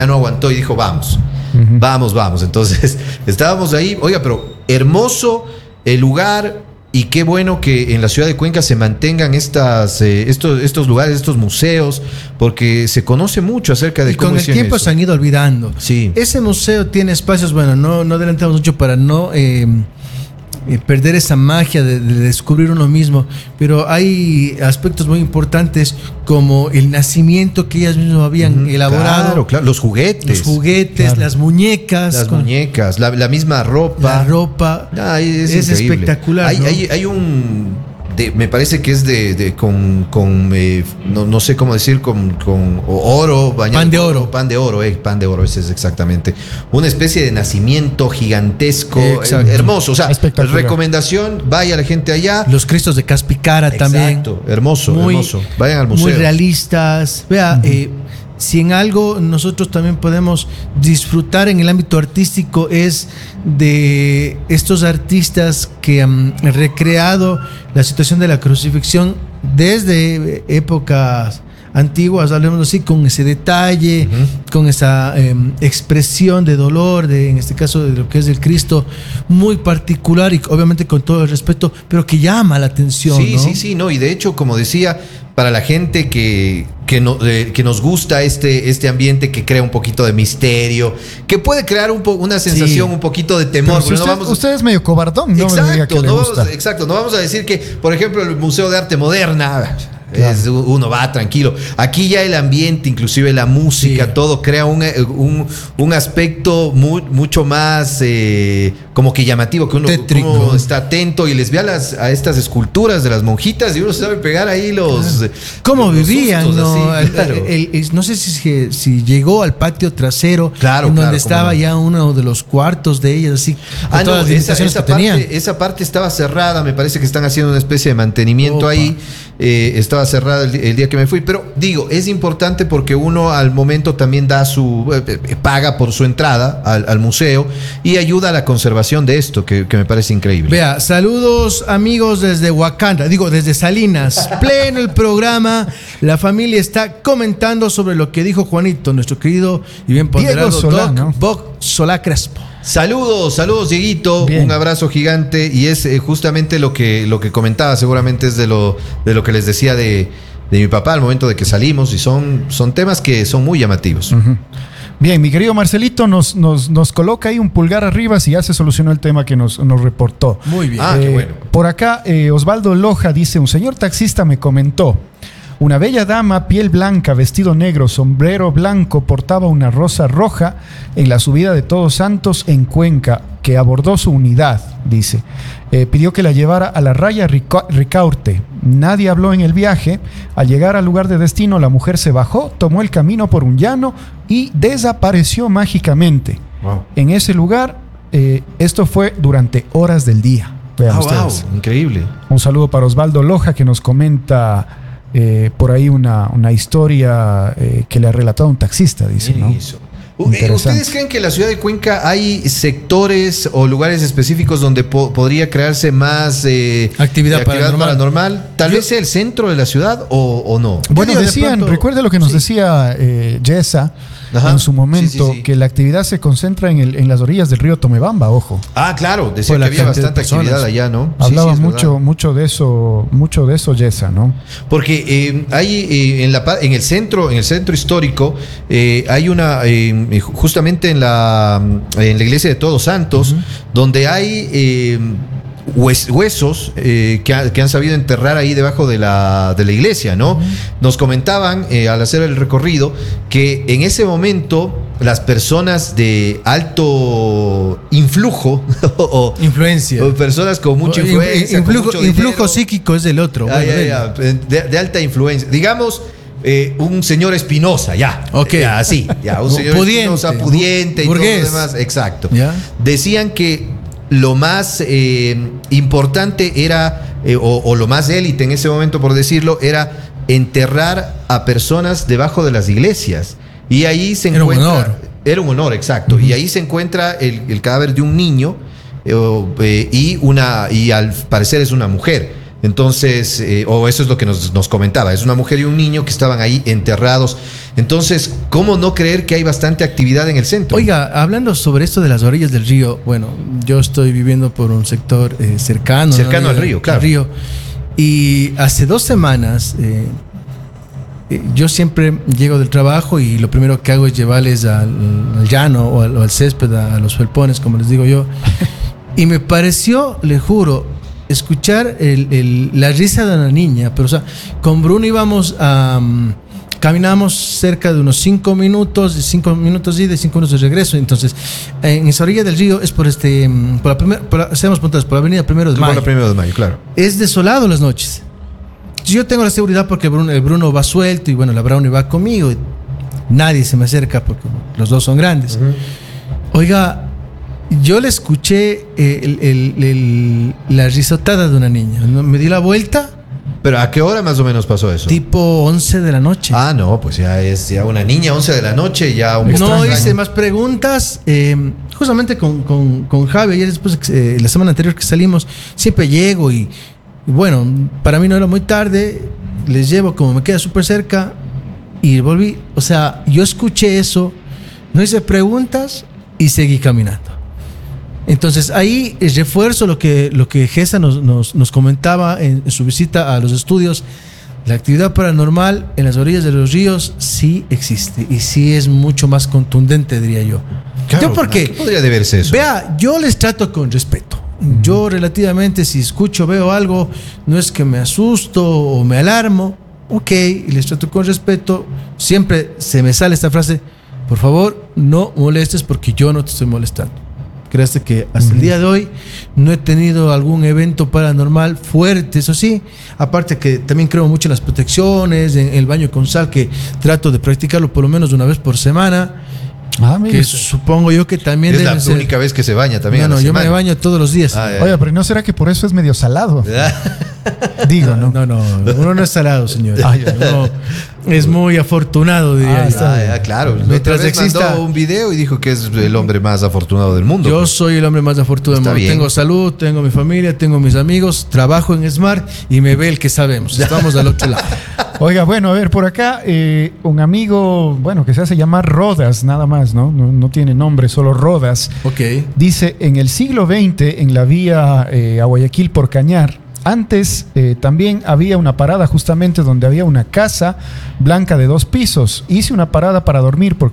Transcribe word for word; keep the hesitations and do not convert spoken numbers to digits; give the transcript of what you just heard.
ya no aguantó y dijo, vamos, uh-huh. vamos, vamos. Entonces, estábamos ahí, oiga, pero hermoso el lugar. Y qué bueno que en la ciudad de Cuenca se mantengan estas, eh, estos, estos lugares, estos museos, porque se conoce mucho acerca de y cómo con el tiempo eso. se han ido olvidando. Sí. Ese museo tiene espacios, bueno, no, no adelantamos mucho para no eh, eh, perder esa magia de, de descubrir uno mismo, pero hay aspectos muy importantes como el nacimiento que ellas mismas habían uh-huh. elaborado. Claro, claro, los juguetes. Los juguetes, claro. las muñecas. Las con, muñecas, la, la misma ropa. La ropa. Ah, es es espectacular. Hay, ¿no? hay, hay un... De, me parece que es de, de con, con eh, no, no sé cómo decir, con, con oro, bañado, pan de oro, pan de oro, eh, pan de oro, ese es exactamente una especie de nacimiento gigantesco, eh, hermoso, o sea, recomendación, vaya la gente allá. Los Cristos de Caspicara Exacto, también, exacto, hermoso, muy, hermoso, vayan al museo, muy realistas, vea. Uh-huh. eh, Si en algo nosotros también podemos disfrutar en el ámbito artístico es de estos artistas que han recreado la situación de la crucifixión desde épocas antiguas, hablemos así, con ese detalle, uh-huh. con esa eh, expresión de dolor, de, en este caso de lo que es del Cristo, muy particular y obviamente con todo el respeto, pero que llama la atención. Sí, ¿no? sí, sí, no, y de hecho, como decía, para la gente que, que, no, eh, que nos gusta este, este ambiente que crea un poquito de misterio, que puede crear un po- una sensación sí. un poquito de temor. Si usted, no vamos... usted es medio cobardón, ¿no? Exacto, Me diga que no le vamos, gusta. exacto, no vamos a decir que, por ejemplo, el Museo de Arte Moderna... Claro. Es, uno va tranquilo. Aquí ya el ambiente, inclusive la música, sí. todo crea un, un, un aspecto muy, mucho más eh, como que llamativo, que uno, uno está atento y les ve a, las, a estas esculturas de las monjitas y uno se sabe pegar ahí los... Claro. ¿Cómo los vivían? sustos, No, así, el, claro. el, el, no sé si, si llegó al patio trasero, claro, en donde claro, estaba no. ya uno de los cuartos de ellas, así. Ah, no, esa, esa, que parte, esa parte estaba cerrada, me parece que están haciendo una especie de mantenimiento Opa. ahí. Eh, estaba cerrada el, el día que me fui, pero digo, es importante porque uno al momento también da su eh, paga por su entrada al, al museo y ayuda a la conservación de esto, que, que me parece increíble. Vea, saludos amigos desde Wakanda, digo desde Salinas, pleno el programa, la familia está comentando sobre lo que dijo Juanito, nuestro querido y bien ponderado Doc Boc Solá Crespo. Saludos, saludos Dieguito, Bien. Un abrazo gigante y es eh, justamente lo que, lo que comentaba, seguramente es de lo, de lo que les decía de, de mi papá al momento de que salimos y son, son temas que son muy llamativos. Uh-huh. Bien, mi querido Marcelito nos, nos, nos coloca ahí un pulgar arriba si ya se solucionó el tema que nos, nos reportó. Muy bien. Ah, eh, qué bueno. Por acá eh, Osvaldo Loja dice, un señor taxista me comentó, una bella dama, piel blanca, vestido negro, sombrero blanco, portaba una rosa roja en la subida de Todos Santos en Cuenca, que abordó su unidad, dice. Eh, pidió que la llevara a la raya Rica- Ricaurte. Nadie habló en el viaje. Al llegar al lugar de destino, la mujer se bajó, tomó el camino por un llano y desapareció mágicamente. Wow. En ese lugar, eh, esto fue durante horas del día. Vean oh, ustedes. Wow, increíble. Un saludo para Osvaldo Loja, que nos comenta... Eh, por ahí una, una historia eh, que le ha relatado un taxista, dice, ¿no? ¿Ustedes creen que en la ciudad de Cuenca hay sectores o lugares específicos donde po- podría crearse más eh, actividad, actividad paranormal? paranormal? Tal Yo, vez sea el centro de la ciudad o, o no. Bueno, decían, de recuerde lo que nos sí. decía eh, Yesa en su momento, sí, sí, sí. que la actividad se concentra en, el, en las orillas del río Tomebamba, ojo. Ah, claro, decía que había bastante actividad allá, ¿no? Hablaba sí, sí, mucho, mucho de eso, mucho de eso Yesa, ¿no? Porque eh, hay eh, en, la, en el centro, en el centro histórico, eh, hay una, eh, justamente en la, en la iglesia de Todos Santos, uh-huh. donde hay eh, huesos eh, que, ha, que han sabido enterrar ahí debajo de la, de la iglesia, ¿no? Uh-huh. Nos comentaban eh, al hacer el recorrido que en ese momento las personas de alto influjo o influencia o personas con mucha influencia, influjo, con mucho influjo dinero, psíquico es del otro, ah, bueno, ya, ya, de, de alta influencia, digamos. Eh, un señor Espinosa, ya. Okay. Ya, sí, ya, un señor pudiente, Espinosa, pudiente y burgués. todo lo demás. Exacto. ¿Ya? Decían que lo más eh, importante era, eh, o, o lo más élite en ese momento, por decirlo, era enterrar a personas debajo de las iglesias. Y ahí se era encuentra. Un honor. Era un honor, exacto. Uh-huh. Y ahí se encuentra el, el cadáver de un niño eh, eh, y una, y al parecer es una mujer. Entonces, eh, o eso es lo que nos, nos comentaba, es una mujer y un niño que estaban ahí enterrados. Entonces, ¿cómo no creer que hay bastante actividad en el centro? Oiga, hablando sobre esto de las orillas del río, bueno, yo estoy viviendo por un sector eh, cercano. Cercano ¿no? al río, claro. Al río. Y hace dos semanas, eh, eh, yo siempre llego del trabajo y lo primero que hago es llevarles al, al llano o al, o al césped, a, a los felpones, como les digo yo. Y me pareció, le juro, escuchar el, el, la risa de una niña. Pero, o sea, con Bruno íbamos a... Um, caminamos cerca de unos cinco minutos, de cinco minutos y de cinco minutos de regreso. Entonces, en esa orilla del río es por este, por la primera, por, seamos puntuales, por la avenida Primero de Mayo. Por la Primero de Mayo, claro. Es desolado las noches. Yo tengo la seguridad porque el Bruno, el Bruno va suelto y bueno, la Brownie va conmigo. Nadie se me acerca porque los dos son grandes. Uh-huh. Oiga, yo le escuché el, el, el, la risotada de una niña. Me di la vuelta. ¿Pero a qué hora más o menos pasó eso? Tipo once de la noche. Ah, no, pues ya es ya una niña, once de la noche, ya un poco No extraño. hice más preguntas. Eh, justamente con, con, con Javi, ayer después, eh, la semana anterior que salimos, siempre llego y, y bueno, para mí no era muy tarde, les llevo como me queda súper cerca y volví. O sea, yo escuché eso, no hice preguntas y seguí caminando. Entonces ahí refuerzo lo que, lo que Gesa nos, nos, nos comentaba en, en su visita a los estudios. La actividad paranormal en las orillas de los ríos sí existe y sí es mucho más contundente, diría yo. Claro, ¿Yo por qué? ¿Qué podría deberse eso? Vea, yo les trato con respeto. Uh-huh. Yo relativamente, si escucho, veo algo, no es que me asusto o me alarmo. Ok, y les trato con respeto. Siempre se me sale esta frase: por favor, no molestes porque yo no te estoy molestando. Créate que hasta uh-huh. el día de hoy no he tenido algún evento paranormal fuerte, eso sí. Aparte que también creo mucho en las protecciones, en el baño con sal, que trato de practicarlo por lo menos una vez por semana. Ah, que eso. Supongo yo que también es la ser... única vez que se baña también. No, no, yo semana. me baño todos los días. Ah, Oye, pero ¿no será que por eso es medio salado? Digo, ¿no? No, no, uno no es salado, señor. Ay, uno es muy afortunado, diría ah, yo. Ah, ya, claro. Mientras exista un video y dijo que es el hombre más afortunado del mundo. Yo pues. soy el hombre más afortunado del mundo. Bien. Tengo salud, tengo mi familia, tengo mis amigos, trabajo en Smart y me ve el que sabemos. Estamos al otro lado. Oiga, bueno, a ver, por acá eh, un amigo, bueno, que se hace llamar Rodas, nada más, ¿no? No, no tiene nombre, solo Rodas. Ok. Dice, en el siglo veinte, en la vía eh, a Guayaquil por Cañar, antes eh, también había una parada justamente donde había una casa blanca de dos pisos. Hice una parada para dormir porque